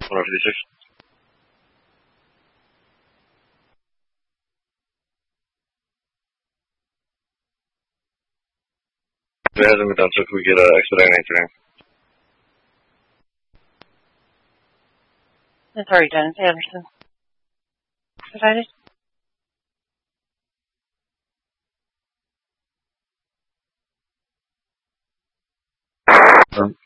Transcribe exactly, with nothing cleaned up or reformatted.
one fifty-six. It hasn't been done, so can we get uh, expedite nineteen? It's already done. It's Anderson. Expedited? Um,